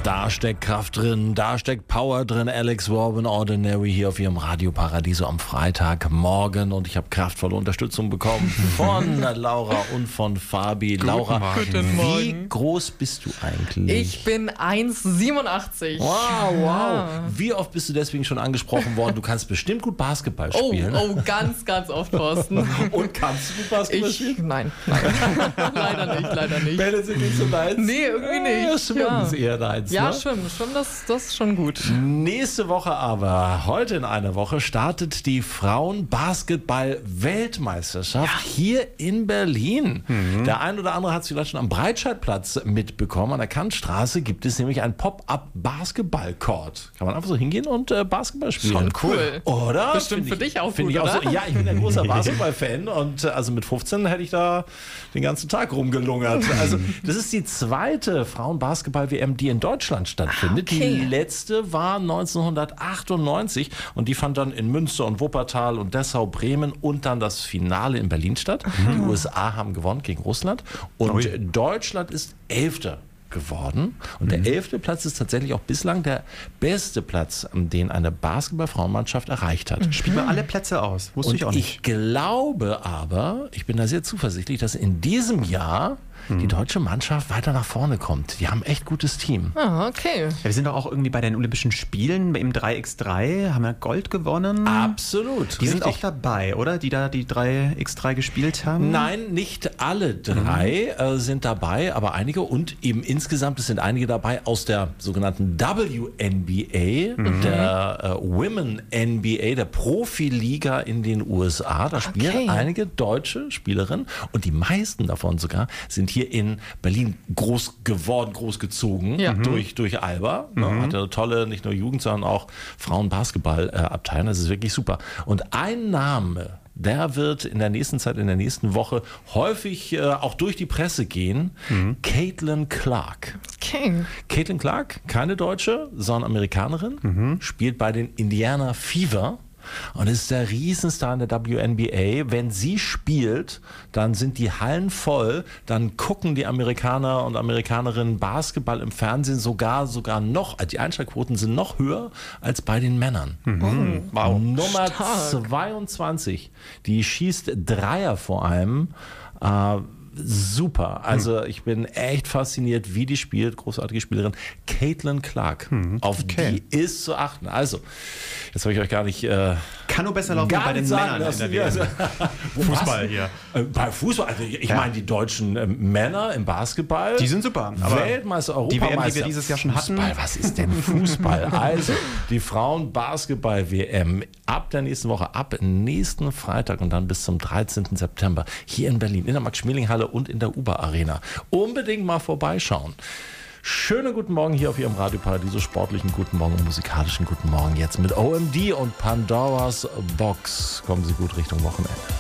Da steckt Kraft drin, da steckt Power drin. Alex Warburton, Ordinary hier auf ihrem Radio Paradiso am Freitagmorgen. Und ich habe kraftvolle Unterstützung bekommen von Laura und von Fabi. Laura, Guten Morgen. Wie groß bist du eigentlich? Ich bin 1,87. Wow. Ja. Wie oft bist du deswegen schon angesprochen worden? Du kannst bestimmt gut Basketball spielen. Oh, ganz, ganz oft, Thorsten. Und kannst du gut Basketball spielen? Nein. leider nicht. Bälle sind nicht so deins? Nee, irgendwie nicht. Ja, Schwimmen ist eher deins. Ja, ne? Schwimmen, das ist schon gut. Nächste Woche aber, heute in einer Woche, startet die Frauen-Basketball-Weltmeisterschaft hier in Berlin. Der ein oder andere hat es vielleicht schon am Breitscheidplatz mitbekommen. An der Kantstraße gibt es nämlich ein Pop-up-Basketball-Court. Kann man einfach so hingehen und Basketball spielen. Schon cool. Oder? Bestimmt für dich auch Finde gut, ich auch oder? so. Ja, ich bin ein großer Basketball-Fan und also mit 15 hätte ich da den ganzen Tag rumgelungert. Also das ist die zweite Frauen-Basketball-WM, die in Deutschland stattfindet. Okay. Die letzte war 1998 und die fand dann in Münster und Wuppertal und Dessau, Bremen und dann das Finale in Berlin statt. Die USA haben gewonnen gegen Russland und Deutschland ist Elfter geworden. Und der 11. Platz ist tatsächlich auch bislang der beste Platz, den eine Basketball-Frauenmannschaft erreicht hat. Spielt man alle Plätze aus. Wusste ich auch Und nicht. ich glaube aber, ich bin da sehr zuversichtlich, dass in diesem Jahr die deutsche Mannschaft weiter nach vorne kommt. Die haben echt gutes Team. Ah, okay. Ja, wir sind doch auch irgendwie bei den Olympischen Spielen im 3x3, haben ja Gold gewonnen. Absolut. Die sind auch dabei, oder? Die da die 3x3 gespielt haben? Nein, nicht alle drei sind dabei, aber einige und eben insgesamt es sind einige dabei aus der sogenannten WNBA, der Women NBA, der Profiliga in den USA. Da spielen einige deutsche Spielerinnen und die meisten davon sogar sind hier in Berlin groß geworden, großgezogen durch Alba. Hat eine tolle, nicht nur Jugend, sondern auch Frauen-Basketball-Abteilung. Das ist wirklich super. Und ein Name, der wird in der nächsten Zeit, in der nächsten Woche häufig auch durch die Presse gehen. Caitlin Clark. Okay. Caitlin Clark, keine Deutsche, sondern Amerikanerin, spielt bei den Indiana Fever. Und ist der Riesenstar in der WNBA. Wenn sie spielt, dann sind die Hallen voll. Dann gucken die Amerikaner und Amerikanerinnen Basketball im Fernsehen sogar noch. Die Einschaltquoten sind noch höher als bei den Männern. Wow. Nummer Stark. 22, die schießt Dreier vor allem. Super. Also ich bin echt fasziniert, wie die spielt. Großartige Spielerin. Caitlin Clark. Auf die ist zu achten. Also, jetzt habe ich euch gar nicht... Kann nur besser laufen gar bei den nicht sagen Männern in lassen. der WM. Fußball hier. Bei Fußball, also ich meine die deutschen Männer im Basketball. Die sind super. Aber Weltmeister, die WM, Europameister. die wir dieses Jahr schon hatten. Fußball, was ist denn Fußball? Also, die Frauen-Basketball-WM ab der nächsten Woche, ab nächsten Freitag und dann bis zum 13. September hier in Berlin, in der Max-Schmeling-Halle und in der Uber-Arena. Unbedingt mal vorbeischauen. Schönen guten Morgen hier auf Ihrem Radio Paradiso, sportlichen guten Morgen und musikalischen guten Morgen jetzt mit OMD und Pandoras Box. Kommen Sie gut Richtung Wochenende.